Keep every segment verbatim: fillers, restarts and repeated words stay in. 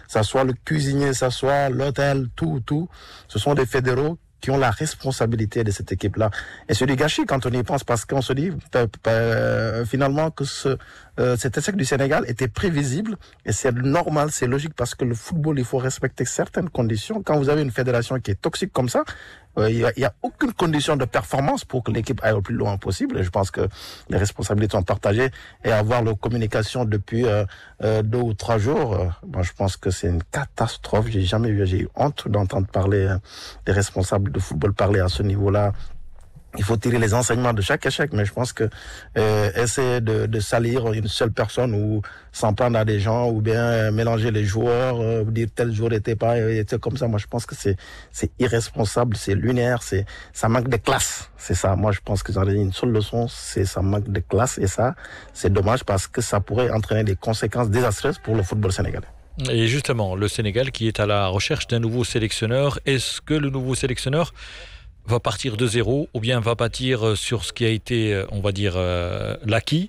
ça soit le cuisinier, ça soit l'hôtel, tout, tout. Ce sont des fédéraux qui ont la responsabilité de cette équipe-là. Et c'est du gâchis quand on y pense, parce qu'on se dit euh, euh, finalement que ce, euh, cet échec du Sénégal était prévisible, et c'est normal, c'est logique, parce que le football, il faut respecter certaines conditions. Quand vous avez une fédération qui est toxique comme ça, il euh, n'y a, y a aucune condition de performance pour que l'équipe aille au plus loin possible. Et je pense que les responsabilités sont partagées, et avoir la communication depuis euh, euh, deux ou trois jours, euh, moi je pense que c'est une catastrophe. J'ai jamais vu, j'ai eu honte d'entendre parler euh, des responsables de football parler à ce niveau-là. Il faut tirer les enseignements de chaque échec, mais je pense que euh, essayer de, de salir une seule personne ou s'en prendre à des gens, ou bien euh, mélanger les joueurs, euh, dire tel jour n'était pas, était comme ça, moi je pense que c'est c'est irresponsable, c'est lunaire, c'est ça manque de classe, c'est ça. Moi je pense que j'en ai une seule leçon, c'est ça manque de classe, et ça c'est dommage, parce que ça pourrait entraîner des conséquences désastreuses pour le football sénégalais. Et justement, le Sénégal qui est à la recherche d'un nouveau sélectionneur, est-ce que le nouveau sélectionneur va partir de zéro, ou bien va bâtir sur ce qui a été, on va dire, euh, l'acquis?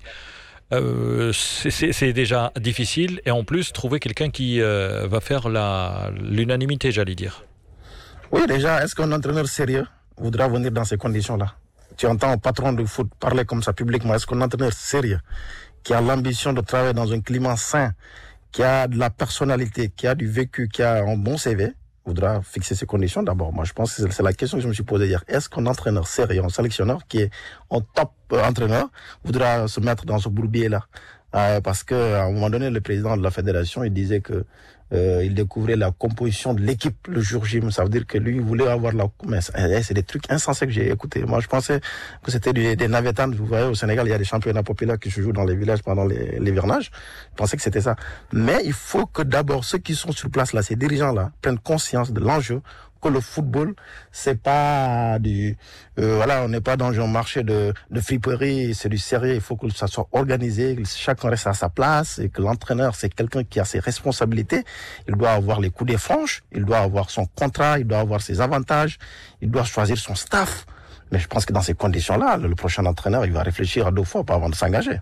euh, c'est, c'est, c'est déjà difficile, et en plus, trouver quelqu'un qui euh, va faire la, l'unanimité, j'allais dire. Oui, déjà, est-ce qu'un entraîneur sérieux voudra venir dans ces conditions-là? Tu entends un patron de foot parler comme ça publiquement. Est-ce qu'un entraîneur sérieux, qui a l'ambition de travailler dans un climat sain, qui a de la personnalité, qui a du vécu, qui a un bon C V, voudra fixer ces conditions d'abord? Moi, je pense que c'est la question que je me suis posée hier. Est-ce qu'un entraîneur sérieux, un sélectionneur qui est un top euh, entraîneur, voudra se mettre dans ce bourbier-là? euh, Parce que à un moment donné, le président de la fédération, il disait que euh, il découvrait la composition de l'équipe le jour J. Ça veut dire que lui, il voulait avoir la... Mais c'est des trucs insensés que j'ai écoutés. Moi, je pensais que c'était des, des navétanes. Vous voyez, au Sénégal, il y a des championnats populaires qui se jouent dans les villages pendant les, l'hivernage. Je pensais que c'était ça. Mais il faut que d'abord, ceux qui sont sur place, là, ces dirigeants-là, prennent conscience de l'enjeu, que le football, c'est pas du, euh, voilà, on n'est pas dans un marché de, de friperie, c'est du sérieux. Il faut que ça soit organisé, que chacun reste à sa place, et que l'entraîneur, c'est quelqu'un qui a ses responsabilités. Il doit avoir les coups des franches, il doit avoir son contrat, il doit avoir ses avantages, il doit choisir son staff. Mais je pense que dans ces conditions-là, le, le prochain entraîneur, il va réfléchir à deux fois avant de s'engager.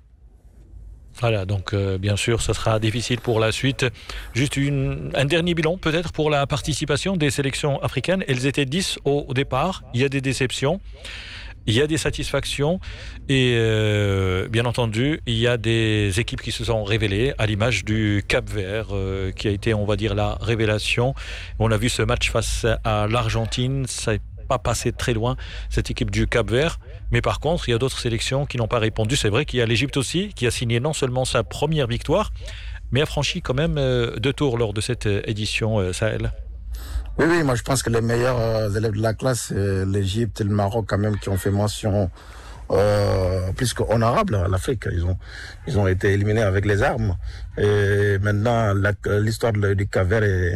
Voilà, donc euh, bien sûr, ça sera difficile pour la suite. Juste une, un dernier bilan peut-être pour la participation des sélections africaines. Elles étaient dix au, au départ. Il y a des déceptions, il y a des satisfactions, et euh, bien entendu, il y a des équipes qui se sont révélées, à l'image du Cap-Vert, euh, qui a été, on va dire, la révélation. On a vu ce match face à l'Argentine, ça n'est pas passé très loin, cette équipe du Cap-Vert. Mais par contre, il y a d'autres sélections qui n'ont pas répondu. C'est vrai qu'il y a l'Égypte aussi, qui a signé non seulement sa première victoire, mais a franchi quand même euh, deux tours lors de cette euh, édition euh, Sahel. Oui, oui, moi je pense que les meilleurs euh, élèves de la classe, c'est l'Égypte et le Maroc quand même, qui ont fait mention euh, plus qu'honorable à l'Afrique. Ils ont, ils ont été éliminés avec les armes. Et maintenant, la, l'histoire de, du Cap-Vert est,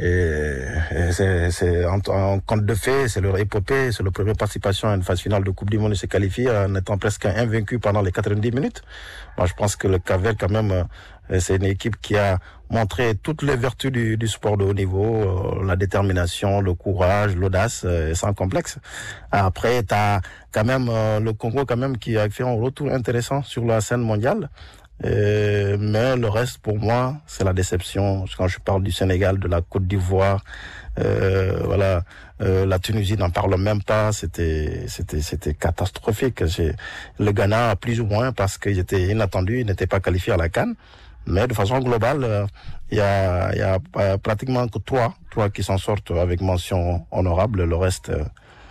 est, est c'est, c'est en, en conte de fées, c'est leur épopée, c'est leur première participation à une phase finale de Coupe du Monde. Ils se qualifient en étant presque invaincu pendant les quatre-vingt-dix minutes. Moi, je pense que le Cap-Vert, quand même, c'est une équipe qui a montré toutes les vertus du, du sport de haut niveau, euh, la détermination, le courage, l'audace, euh, sans complexe. Après, t'as quand même euh, le Congo, quand même, qui a fait un retour intéressant sur la scène mondiale. Euh, mais le reste, pour moi, c'est la déception. Quand je parle du Sénégal, de la Côte d'Ivoire, euh, voilà, euh, la Tunisie n'en parle même pas. C'était, c'était, c'était catastrophique. J'ai, le Ghana, plus ou moins, parce qu'il était inattendu, il n'était pas qualifié à la CAN. Mais de façon globale, il euh, y a, y a euh, pratiquement que trois, trois qui s'en sortent avec mention honorable. Le reste, euh,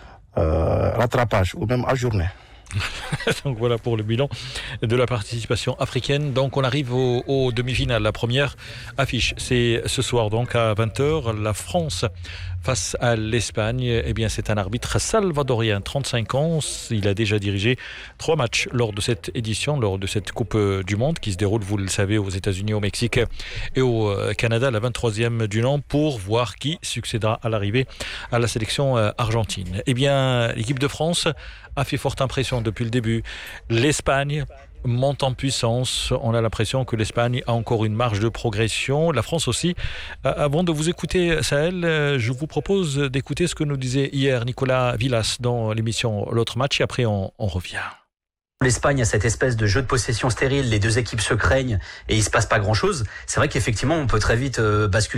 euh, rattrapage ou même ajourné. Donc voilà pour le bilan de la participation africaine. Donc on arrive aux, aux demi-finales. La première affiche, c'est ce soir donc à vingt heures, la France face à l'Espagne. Eh bien, c'est un arbitre salvadorien, trente-cinq ans. Il a déjà dirigé trois matchs lors de cette édition, lors de cette Coupe du Monde qui se déroule, vous le savez, aux États-Unis, au Mexique et au Canada, la vingt-troisième du nom, pour voir qui succédera à l'arrivée à la sélection argentine. Eh bien, l'équipe de France a fait forte impression depuis le début. L'Espagne monte en puissance. On a l'impression que l'Espagne a encore une marge de progression. La France aussi. Avant de vous écouter, Sahel, je vous propose d'écouter ce que nous disait hier Nicolas Villas dans l'émission L'autre match, et après on, on revient. L'Espagne a cette espèce de jeu de possession stérile, les deux équipes se craignent et il se passe pas grand-chose. C'est vrai qu'effectivement, on peut très vite euh, basculer